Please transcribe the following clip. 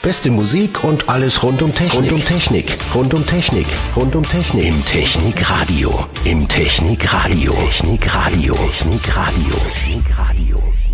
Beste Musik und alles rund um Technik. Im Technikradio.